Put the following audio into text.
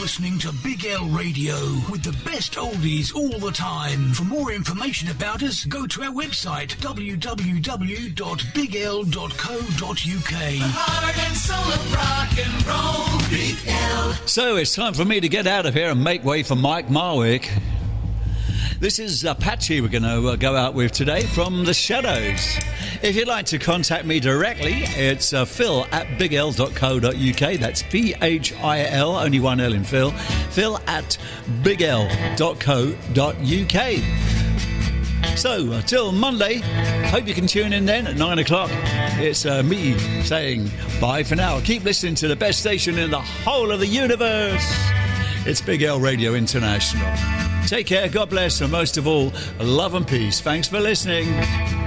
listening to Big L Radio with the best oldies all the time. For more information about us, go to our website www.bigl.co.uk. The heart and soul of rock and roll, Big L. So it's time for me to get out of here and make way for Mike Marwick. This is Apache we're going to go out with today from The Shadows. If you'd like to contact me directly, it's phil@bigl.co.uk. That's Phil, only one L in Phil. phil@bigl.co.uk. So, till Monday, hope you can tune in then at 9 o'clock. It's me saying bye for now. Keep listening to the best station in the whole of the universe. It's Big L Radio International. Take care, God bless, and most of all, love and peace. Thanks for listening.